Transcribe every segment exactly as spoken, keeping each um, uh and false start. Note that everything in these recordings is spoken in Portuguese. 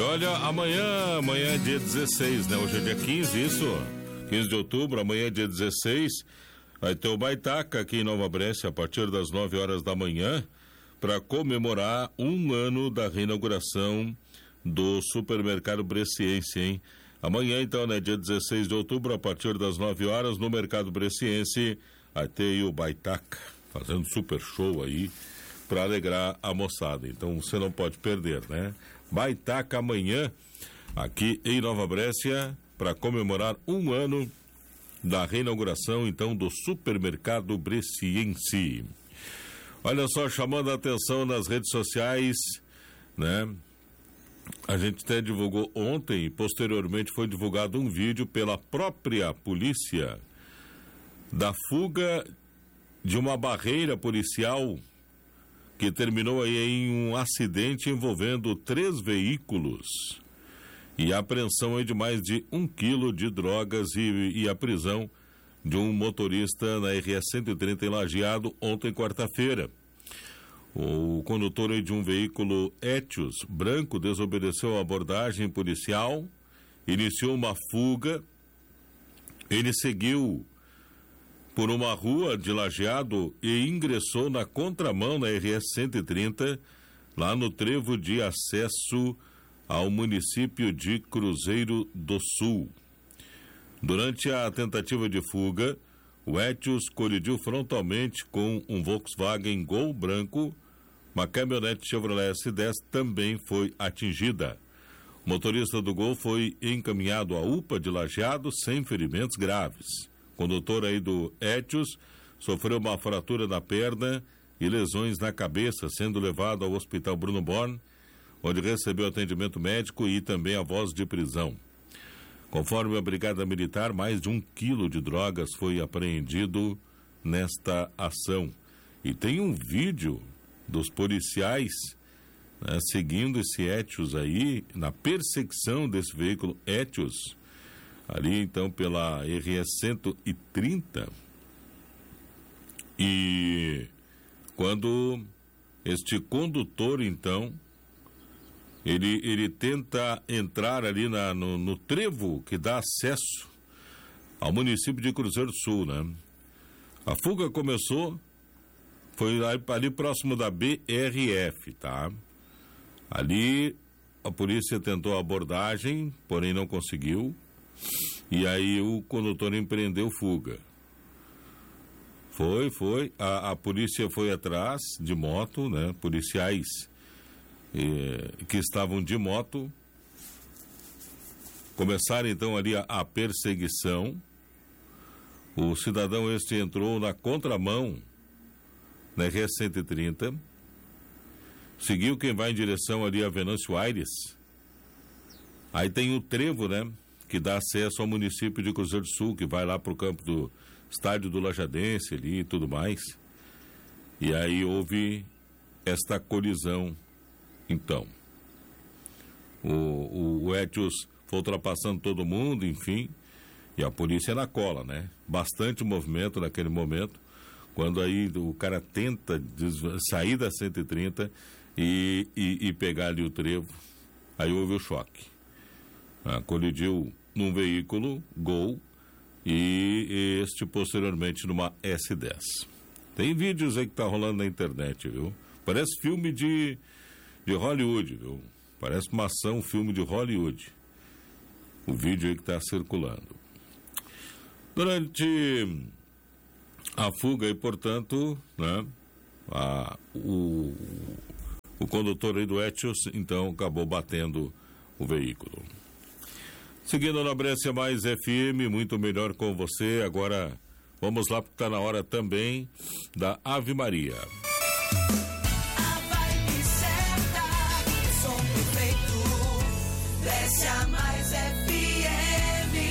olha, amanhã, amanhã é dia dezesseis, né? Hoje é dia quinze, isso? quinze de outubro, amanhã é dia dezesseis. Vai ter o Baitaca aqui em Nova Brécia a partir das nove horas da manhã para comemorar um ano da reinauguração do supermercado Bresciense, hein? Amanhã, então, né? Dia dezesseis de outubro, a partir das nove horas, no Mercado Bresciense, vai ter aí o Baitaca fazendo super show aí para alegrar a moçada. Então você não pode perder, né? Baitaca amanhã aqui em Nova Brécia para comemorar um ano da reinauguração então do supermercado Bresciense. Olha só, chamando a atenção nas redes sociais, né? A gente até divulgou ontem e posteriormente foi divulgado um vídeo pela própria polícia da fuga de uma barreira policial que terminou aí em um acidente envolvendo três veículos e a apreensão aí de mais de um quilo de drogas e, e a prisão de um motorista na R S cento e trinta em Lajeado ontem, quarta-feira. O condutor aí de um veículo Etios branco desobedeceu a abordagem policial, iniciou uma fuga, ele seguiu por uma rua de Lajeado e ingressou na contramão na R S cento e trinta, lá no trevo de acesso ao município de Cruzeiro do Sul. Durante a tentativa de fuga, o Etios colidiu frontalmente com um Volkswagen Gol branco, uma caminhonete Chevrolet S dez também foi atingida. O motorista do Gol foi encaminhado à U P A de Lajeado sem ferimentos graves. O condutor aí do Etios sofreu uma fratura na perna e lesões na cabeça, sendo levado ao Hospital Bruno Born, onde recebeu atendimento médico e também a voz de prisão. Conforme a Brigada Militar, mais de um quilo de drogas foi apreendido nesta ação. E tem um vídeo dos policiais, né, seguindo esse Etios aí, na perseguição desse veículo Etios, ali então pela R S cento e trinta, e quando este condutor então ele, ele tenta entrar ali na, no, no trevo que dá acesso ao município de Cruzeiro do Sul, né? A fuga começou, foi ali, ali próximo da B R F, tá? Ali a polícia tentou a abordagem, porém não conseguiu. E aí o condutor empreendeu fuga. Foi, foi. A, a polícia foi atrás de moto, né? Policiais eh, que estavam de moto começaram então ali a, a perseguição. O cidadão este entrou na contramão na R S cento e trinta, seguiu quem vai em direção ali a Venâncio Aires. Aí tem o trevo, né? Que dá acesso ao município de Cruzeiro do Sul, que vai lá para o campo do estádio do Lajadense ali e tudo mais. E aí houve esta colisão, então. O, o, o Etios foi ultrapassando todo mundo, enfim, e a polícia na cola, né? Bastante movimento naquele momento, quando aí o cara tenta desv- sair da cento e trinta e, e, e pegar ali o trevo, aí houve o choque. Ah, colidiu num veículo Gol e este posteriormente numa S dez. Tem vídeos aí que tá rolando na internet, viu? Parece filme de, de Hollywood, viu? Parece uma ação, um filme de Hollywood. O vídeo aí que tá circulando. Durante a fuga e, portanto, né, a, o, o condutor aí do Etios, então, acabou batendo o veículo. Seguindo na Brescia Mais F M, muito melhor com você. Agora vamos lá, porque está na hora também da Ave Maria. A vibe certa, som perfeito, Brescia Mais F M.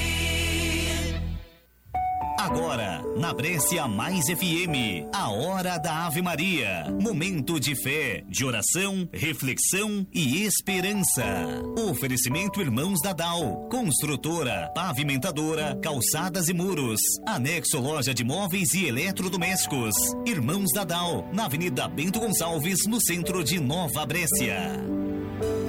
Agora, na Brescia Mais F M, a hora da Ave Maria. Momento de fé, de oração, reflexão e esperança. Oferecimento Irmãos Dadal, construtora, pavimentadora, calçadas e muros. Anexo loja de móveis e eletrodomésticos. Irmãos Dadal, na Avenida Bento Gonçalves, no centro de Nova Brescia.